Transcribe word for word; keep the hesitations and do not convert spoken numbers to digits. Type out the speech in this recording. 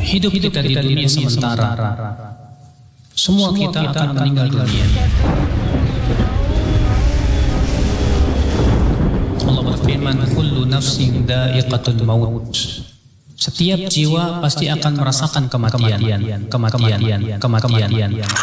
hidup kita di dunia sementara. Semua kita akan meninggal dunia. Allah berfirman, kullu nafsin dha'iqatul maut. Setiap jiwa pasti akan merasakan kematian, kematian, kematian.